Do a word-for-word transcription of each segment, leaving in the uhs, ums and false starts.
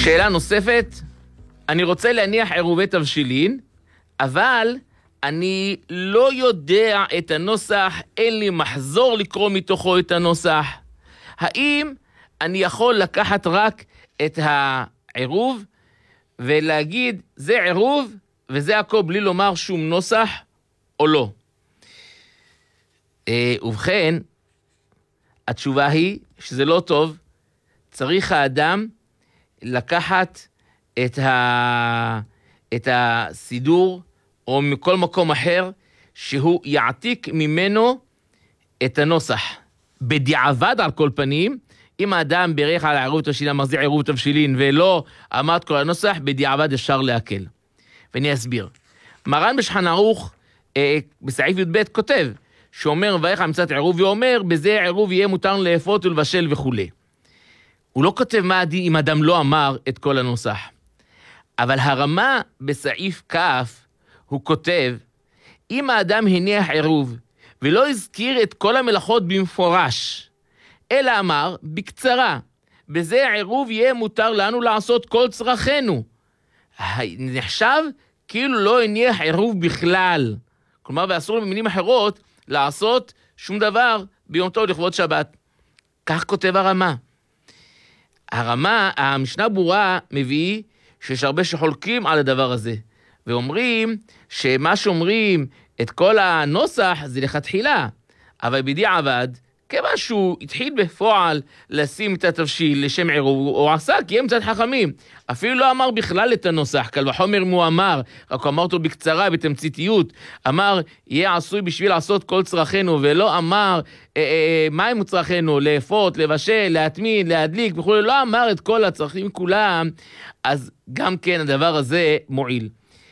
שאלה נוספת, אני רוצה להניח עירובי תבשילין, אבל אני לא יודע את הנוסח, אין לי מחזור לקרוא מתוכו את הנוסח. האם אני יכול לקחת רק את העירוב ולהגיד, זה עירוב וזה הכל בלי לומר שום נוסח או לא? ובכן, התשובה היא שזה לא טוב, צריך האדם לקחת את, ה... את הסידור או מכל מקום אחר שהוא יעתיק ממנו את הנוסח. בדיעבד על כל פנים, אם האדם בירך על עירוב תבשילין, מחזיר עירוב תבשילין ולא אמרת כל הנוסח, בדיעבד אפשר להקל. ואני אסביר. מרן בשולחן ערוך אה, בסעיף י"ב כותב, שאומר מברך על מצוות עירוב, ואומר בזה עירוב יהיה מותר לאפות ולבשל וכו'. הוא לא כותב מה הדין אם אדם לא אמר את כל הנוסח. אבל הרמה בסעיף כ' הוא כותב, אם האדם הניח עירוב ולא הזכיר את כל המלאכות במפורש, אלא אמר בקצרה, בזה העירוב יהיה מותר לנו לעשות כל צרכנו. נחשב כאילו לא הניח עירוב בכלל. כלומר, ואסור במילים אחרות לעשות שום דבר ביום טוב לכבוד שבת. כך כותב הרמה. הרמה, המשנה ברורה מביא שיש הרבה שחולקים על הדבר הזה, ואומרים שמה שאומרים את כל הנוסח זה לכתחילה, אבל בדיעבד, כיוון שהוא התחיל בפועל לשים את התבשיל לשם עירוב, הוא עשה כי הם קצת חכמים, אפילו לא אמר בכלל את הנוסח, קל וחומר הוא אמר, רק אמר אותו בקצרה, בתמציתיות, אמר, יהיה עשוי בשביל לעשות כל צרכנו, ולא אמר, אה, אה, מה הם צרכנו, לאפות, לבשל, להטמין, להדליק, וכו', לא אמר את כל הצרכים כולם, אז גם כן הדבר הזה מועיל.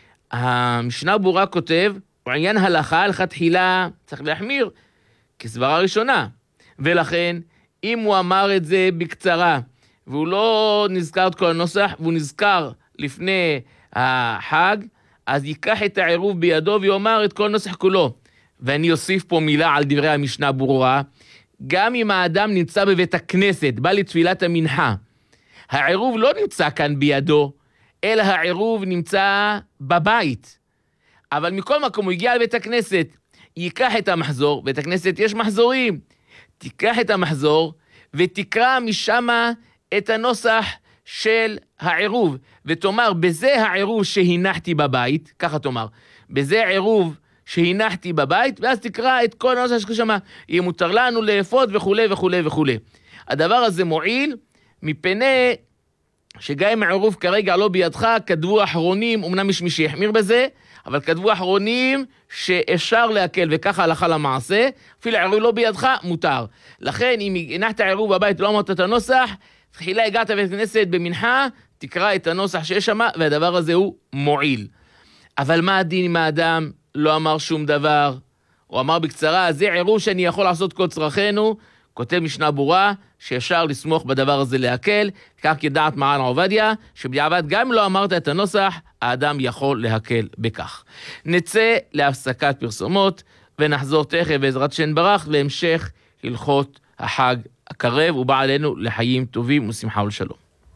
המשנה ברורה כותב, עניין הלכה, הלכה תחילה, צריך להחמיר, כסברה ראשונה. ולכן, אם הוא אמר את זה בקצרה, והוא לא נזכר את כל הנוסח, והוא נזכר לפני החג, אז ייקח את העירוב בידו ויאמר את כל הנוסח כולו. ואני אוסיף פה מילה על דברי המשנה ברורה, גם אם האדם נמצא בבית הכנסת, בא לתפילת המנחה, העירוב לא נמצא כאן בידו, אלא העירוב נמצא בבית. אבל מכל מקום הוא הגיע לבית הכנסת, ייקח את המחזור, בית הכנסת יש מחזורים, תיקח את המחזור ותקרא משם את הנוסח של העירוב, ותאמר, בזה העירוב שהנחתי בבית, ככה תאמר, בזה העירוב שהנחתי בבית, ואז תקרא את כל הנוסח שכשם, יהיה מותר לנו לאפות וכו' וכו' וכו'. הדבר הזה מועיל, מפני שגם אם העירוב כרגע לא בידך, כתבו אחרונים, אמנם יש מי שיחמיר בזה, אבל כתבו אחרונים שאפשר להקל, וככה הלכה למעשה, אפילו העירוב לא בידך, מותר. לכן, אם הנחת העירוב בבית ולא אמרת את הנוסח, תחילה הגעת לבית כנסת במנחה, תקרא את הנוסח שיש שם, והדבר הזה הוא מועיל. אבל מה הדין אם האדם לא אמר שום דבר, הוא אמר בקצרה, זה עירוב שאני יכול לעשות כל צרכנו, כותב משנה ברורה, שאפשר לסמוך בדבר הזה להקל, כך כדעת מרן עובדיה, שבדיעבד גם אם לא אמרת את הנוסח, האדם יכול להקל בכך. נצא להפסקת פרסומות, ונחזור תכף בעזרת השם ברך, להמשך הלכות החג הקרב, ובא עלינו לחיים טובים ושמחה ולשלום.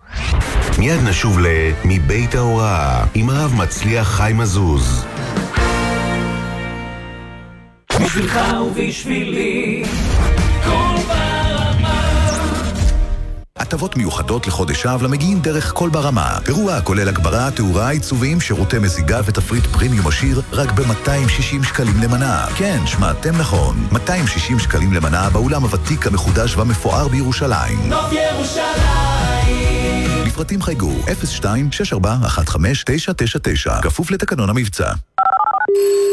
מיד נשוב ל"מבית ההוראה", עם הרב מצליח חיים מזוז. בשבילך ובשבילי כל ברמה. הטבות מיוחדות לחודש אב למגיעים דרך כל ברמה. אירוע הכולל הגברה, תאורה, עיצובים, שירותי מזיגה ותפריט פרימיום עשיר רק ב-מאתיים ושישים שקלים למנה. כן, שמעתם נכון. מאתיים ושישים שקלים למנה באולם הוותיק המחודש והמפואר בירושלים. נוף ירושלים. לפרטים חייגו אפס שתיים שש ארבע אחת חמש תשע תשע תשע. כפוף לתקנון המבצע.